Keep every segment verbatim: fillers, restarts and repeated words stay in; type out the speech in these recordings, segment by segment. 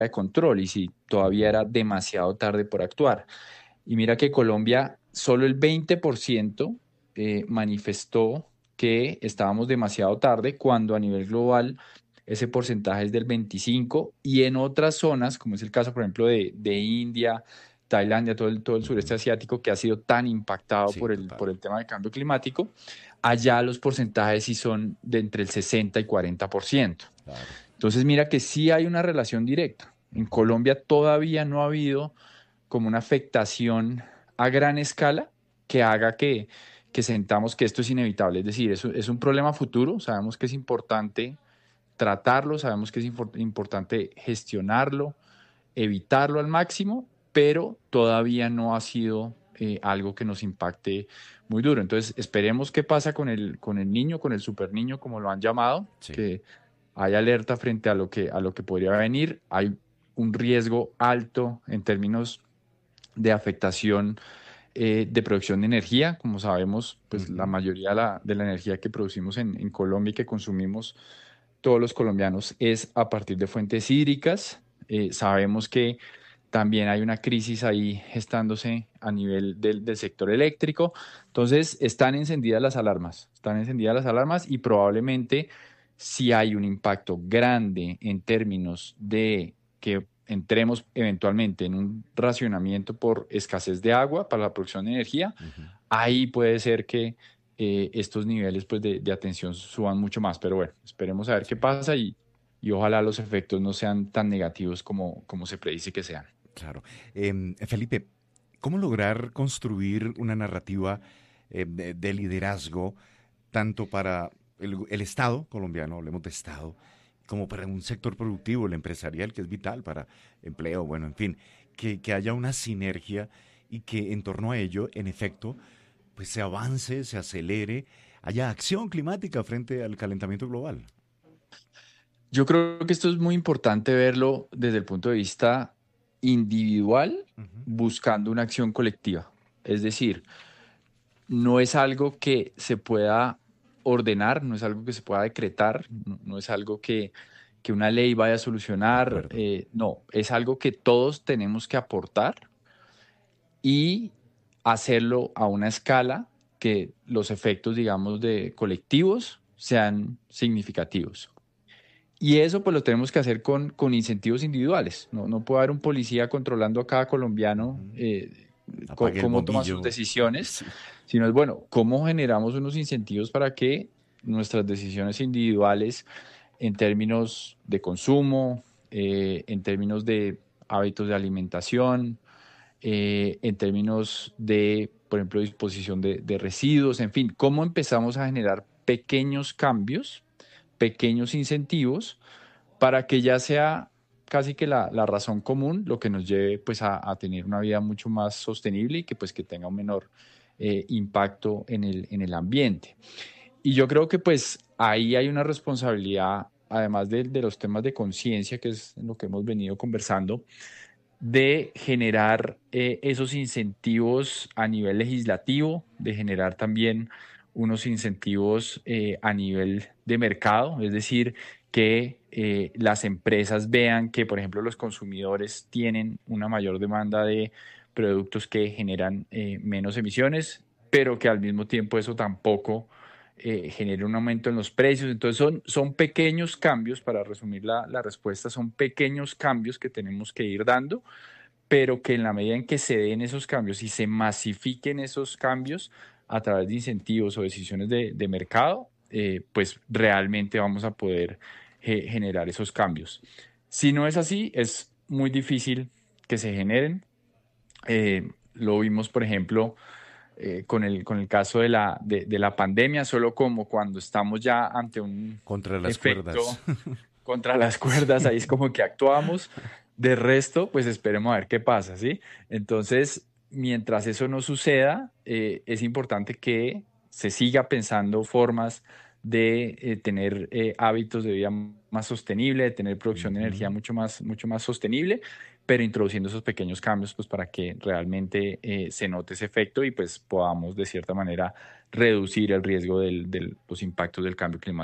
de control y si todavía Ujú. era demasiado tarde por actuar. Y mira que Colombia, solo el veinte por ciento eh, manifestó que estábamos demasiado tarde, cuando a nivel global ese porcentaje es del veinticinco, y en otras zonas, como es el caso, por ejemplo, de, de India, Tailandia, todo el, todo el sureste Ujú. asiático, que ha sido tan impactado Sí, por el, total. por el tema del cambio climático, allá los porcentajes sí son de entre el sesenta y cuarenta por ciento. Claro. Entonces mira que sí hay una relación directa. En Ujú. Colombia todavía no ha habido como una afectación a gran escala que haga que, que sentamos que esto es inevitable. Es decir, es, un- es un problema futuro, sabemos que es importante tratarlo, sabemos que es infor- importante gestionarlo, evitarlo al máximo, pero todavía no ha sido eh, algo que nos impacte muy duro. Entonces, esperemos qué pasa con el, con el niño, con el super niño, como lo han llamado, Sí. que hay alerta frente a lo que, a lo que podría venir. Hay un riesgo alto en términos de afectación eh, de producción de energía. Como sabemos, pues la Ujú. mayoría de la, de la energía que producimos en, en Colombia y que consumimos todos los colombianos es a partir de fuentes hídricas. Eh, sabemos que también hay una crisis ahí gestándose a nivel del, del sector eléctrico. Entonces, están encendidas las alarmas, están encendidas las alarmas y probablemente si hay un impacto grande en términos de que entremos eventualmente en un racionamiento por escasez de agua para la producción de energía, Ujú. ahí puede ser que eh, estos niveles pues, de, de atención suban mucho más. Pero bueno, esperemos a ver qué Sí, pasa y, y ojalá los efectos no sean tan negativos como, como se predice que sean. claro. Em, Felipe, ¿cómo lograr construir una narrativa eh, de, de liderazgo tanto para el, el Estado colombiano, hablemos de Estado, como para un sector productivo, el empresarial, que es vital para empleo, bueno, en fin, que, que haya una sinergia y que en torno a ello, en efecto, pues se avance, se acelere, haya acción climática frente al calentamiento global? Yo creo que esto es muy importante verlo desde el punto de vista individual, Ujú. buscando una acción colectiva. Es decir, no es algo que se pueda ordenar, no es algo que se pueda decretar, no, no es algo que, que una ley vaya a De solucionar, acuerdo. eh, no, es algo que todos tenemos que aportar y hacerlo a una escala que los efectos, digamos, de colectivos sean significativos. Y eso pues lo tenemos que hacer con, con incentivos individuales. No, no puede haber un policía controlando a cada colombiano Ujú. eh, co- Apague el cómo toma sus bombillo. decisiones, Sí. sino es, bueno, cómo generamos unos incentivos para que nuestras decisiones individuales en términos de consumo, eh, en términos de hábitos de alimentación, eh, en términos de, por ejemplo, disposición de, de residuos, en fin, cómo empezamos a generar pequeños cambios, pequeños incentivos para que ya sea casi que la, la razón común lo que nos lleve pues a, a tener una vida mucho más sostenible y que pues que tenga un menor eh, impacto en el, en el ambiente. Y yo creo que pues ahí hay una responsabilidad, además de, de los temas de conciencia, que es lo que hemos venido conversando, de generar eh, esos incentivos a nivel legislativo, de generar también unos incentivos eh, a nivel de mercado, es decir, que eh, las empresas vean que, por ejemplo, los consumidores tienen una mayor demanda de productos que generan eh, menos emisiones, pero que al mismo tiempo eso tampoco eh, genere un aumento en los precios. Entonces son, son pequeños cambios, para resumir la, la respuesta, son pequeños cambios que tenemos que ir dando, pero que en la medida en que se den esos cambios y se masifiquen esos cambios a través de incentivos o decisiones de, de mercado, eh, pues realmente vamos a poder eh, generar esos cambios. Si no es así, es muy difícil que se generen. Eh, lo vimos, por ejemplo, eh, con el, con el caso de la, de, de la pandemia, solo como cuando estamos ya ante un Contra las cuerdas. efecto contra las cuerdas, ahí es como que actuamos. De resto, pues esperemos a ver qué pasa, ¿sí? Entonces, mientras eso no suceda, eh, es importante que se siga pensando formas de eh, tener eh, hábitos de vida más sostenible, de tener producción de energía Ujú. mucho más, mucho más sostenible, pero introduciendo esos pequeños cambios, pues para que realmente eh, se note ese efecto y pues podamos de cierta manera reducir el riesgo del- de los impactos del cambio climático.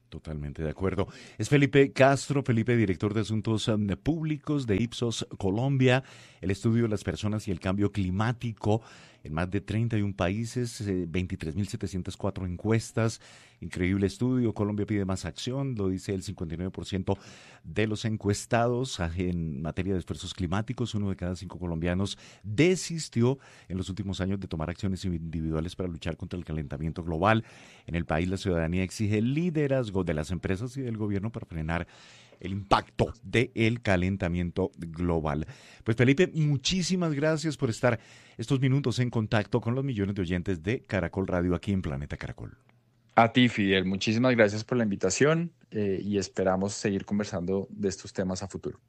Totalmente de acuerdo. Es Felipe Castro, Felipe, director de Asuntos um, Públicos de Ipsos Colombia, el estudio de las personas y el cambio climático en más de treinta y un países, eh, veintitrés mil setecientas cuatro encuestas. Increíble estudio. Colombia pide más acción, lo dice el cincuenta y nueve por ciento de los encuestados en materia de esfuerzos climáticos. Uno de cada cinco colombianos desistió en los últimos años de tomar acciones individuales para luchar contra el calentamiento global. En el país, la ciudadanía exige liderazgo de las empresas y del gobierno para frenar el impacto del calentamiento global. Pues Felipe, muchísimas gracias por estar estos minutos en contacto con los millones de oyentes de Caracol Radio aquí en Planeta Caracol. A ti, Fidel, muchísimas gracias por la invitación eh, y esperamos seguir conversando de estos temas a futuro.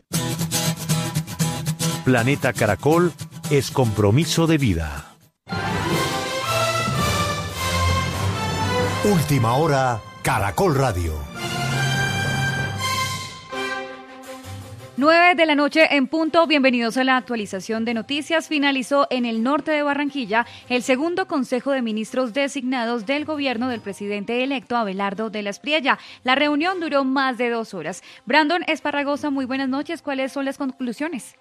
Planeta Caracol es compromiso de vida. Última hora, Caracol Radio. nueve de la noche en punto, bienvenidos a la actualización de noticias. Finalizó en el norte de Barranquilla el segundo Consejo de Ministros designados del gobierno del presidente electo Abelardo de la Espriella. La reunión duró más de dos horas. Brandon Esparragosa, muy buenas noches. ¿Cuáles son las conclusiones?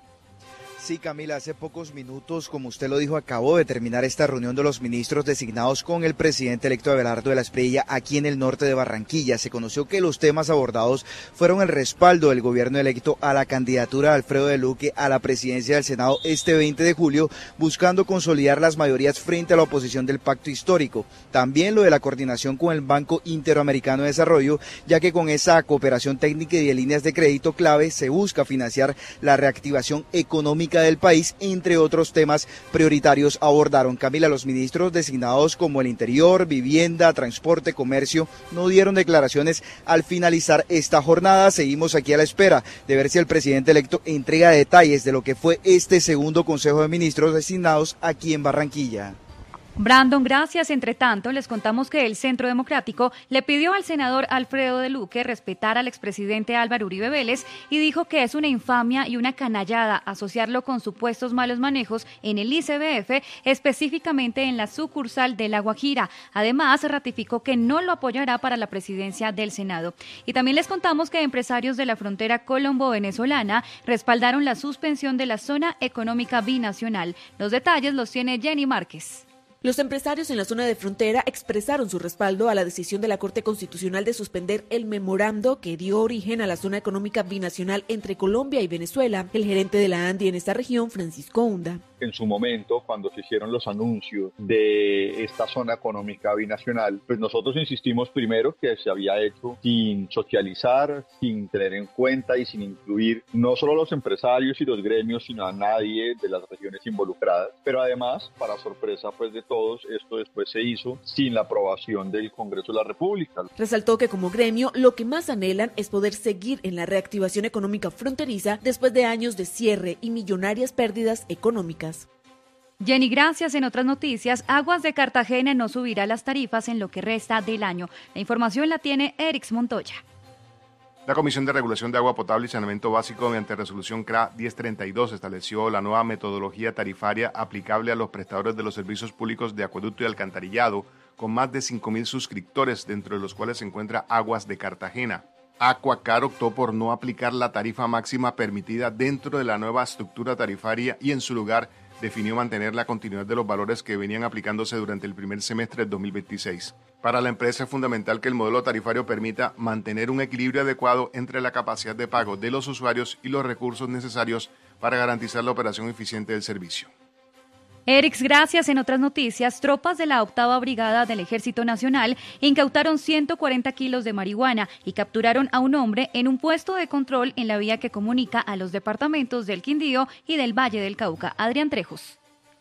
Sí, Camila, hace pocos minutos, como usted lo dijo, acabó de terminar esta reunión de los ministros designados con el presidente electo Abelardo de la Espriella aquí en el norte de Barranquilla. Se conoció que los temas abordados fueron el respaldo del gobierno electo a la candidatura de Alfredo de Luque a la presidencia del Senado este veinte de julio, buscando consolidar las mayorías frente a la oposición del pacto histórico. También lo de la coordinación con el Banco Interamericano de Desarrollo, ya que con esa cooperación técnica y de líneas de crédito clave se busca financiar la reactivación económica del país, entre otros temas prioritarios abordaron. Camila, los ministros designados como el Interior, Vivienda, Transporte, Comercio no dieron declaraciones al finalizar esta jornada. Seguimos aquí a la espera de ver si el presidente electo entrega detalles de lo que fue este segundo Consejo de Ministros designados aquí en Barranquilla. Brandon, gracias. Entre tanto, les contamos que el Centro Democrático le pidió al senador Alfredo de Luque respetar al expresidente Álvaro Uribe Vélez y dijo que es una infamia y una canallada asociarlo con supuestos malos manejos en el I C B F, específicamente en la sucursal de La Guajira. Además, ratificó que no lo apoyará para la presidencia del Senado. Y también les contamos que empresarios de la frontera colombo-venezolana respaldaron la suspensión de la zona económica binacional. Los detalles los tiene Jenny Márquez. Los empresarios en la zona de frontera expresaron su respaldo a la decisión de la Corte Constitucional de suspender el memorando que dio origen a la zona económica binacional entre Colombia y Venezuela. El gerente de la ANDI en esta región, Francisco Hunda. En su momento, cuando se hicieron los anuncios de esta zona económica binacional, pues nosotros insistimos primero que se había hecho sin socializar, sin tener en cuenta y sin incluir no solo a los empresarios y los gremios, sino a nadie de las regiones involucradas. Pero además, para sorpresa pues de todos, esto después se hizo sin la aprobación del Congreso de la República. Resaltó que como gremio lo que más anhelan es poder seguir en la reactivación económica fronteriza después de años de cierre y millonarias pérdidas económicas. Jenny, gracias. En otras noticias, Aguas de Cartagena no subirá las tarifas en lo que resta del año. La información la tiene Erix Montoya. La Comisión de Regulación de Agua Potable y Saneamiento Básico, mediante resolución C R A diez treinta y dos, estableció la nueva metodología tarifaria aplicable a los prestadores de los servicios públicos de acueducto y alcantarillado, con más de cinco mil suscriptores, dentro de los cuales se encuentra Aguas de Cartagena. Aquacar optó por no aplicar la tarifa máxima permitida dentro de la nueva estructura tarifaria y en su lugar definió mantener la continuidad de los valores que venían aplicándose durante el primer semestre del dos mil veintiséis. Para la empresa es fundamental que el modelo tarifario permita mantener un equilibrio adecuado entre la capacidad de pago de los usuarios y los recursos necesarios para garantizar la operación eficiente del servicio. Erix, gracias. En otras noticias, tropas de la octava Brigada del Ejército Nacional incautaron ciento cuarenta kilos de marihuana y capturaron a un hombre en un puesto de control en la vía que comunica a los departamentos del Quindío y del Valle del Cauca. Adrián Trejos.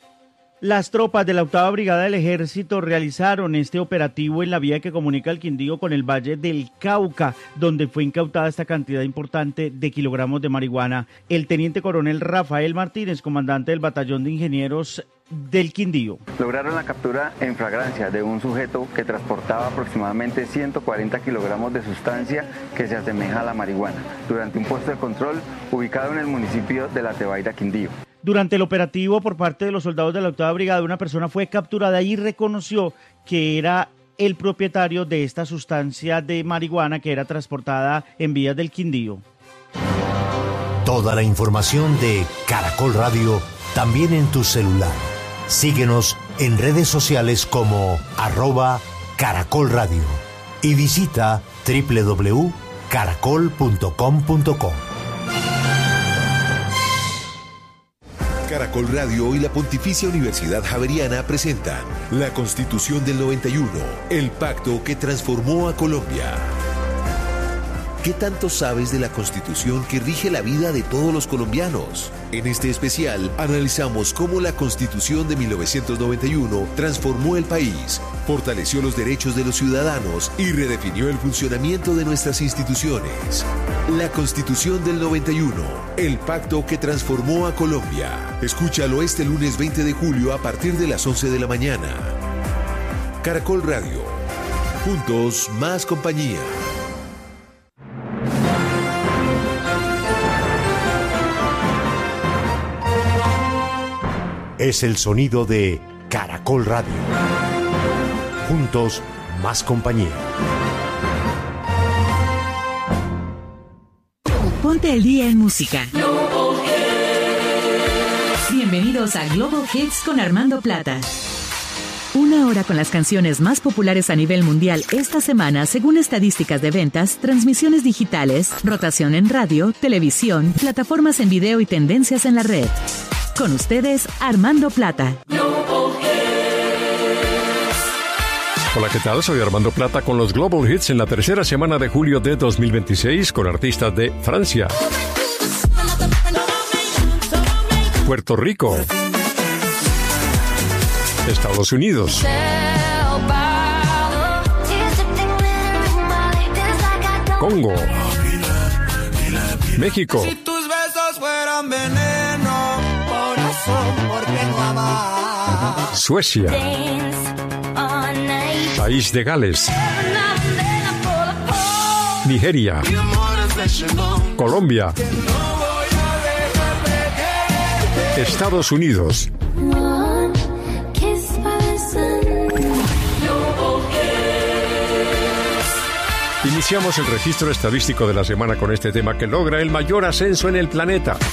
Las tropas de la octava Brigada del Ejército realizaron este operativo en la vía que comunica el Quindío con el Valle del Cauca, donde fue incautada esta cantidad importante de kilogramos de marihuana. El teniente coronel Rafael Martínez, comandante del Batallón de Ingenieros del Quindío. Lograron la captura en flagrancia de un sujeto que transportaba aproximadamente ciento cuarenta kilogramos de sustancia que se asemeja a la marihuana, durante un puesto de control ubicado en el municipio de La Tebaida, Quindío. Durante el operativo por parte de los soldados de la octava Brigada, una persona fue capturada y reconoció que era el propietario de esta sustancia de marihuana que era transportada en vías del Quindío. Toda la información de Caracol Radio también en tu celular. Síguenos en redes sociales como arroba Caracol Radio y visita doble u doble u doble u punto caracol punto com punto co. Caracol Radio y la Pontificia Universidad Javeriana presentan la Constitución del noventa y uno, el pacto que transformó a Colombia. ¿Qué tanto sabes de la Constitución que rige la vida de todos los colombianos? En este especial analizamos cómo la Constitución de mil novecientos noventa y uno transformó el país, fortaleció los derechos de los ciudadanos y redefinió el funcionamiento de nuestras instituciones. La Constitución del noventa y uno, el pacto que transformó a Colombia. Escúchalo este lunes veinte de julio a partir de las once de la mañana. Caracol Radio. Juntos, más compañía. Es el sonido de Caracol Radio. Juntos, más compañía. Ponte el día en música. Bienvenidos a Global Hits con Armando Plata. Una hora con las canciones más populares a nivel mundial esta semana, según estadísticas de ventas, transmisiones digitales, rotación en radio, televisión, plataformas en video y tendencias en la red. Con ustedes, Armando Plata. Hola, ¿qué tal? Soy Armando Plata con los Global Hits en la tercera semana de julio de dos mil veintiséis con artistas de Francia, Puerto Rico, Estados Unidos, Congo, México, Suecia, País de Gales, Nigeria, Colombia, Estados Unidos. Iniciamos el registro estadístico de la semana con este tema que logra el mayor ascenso en el planeta.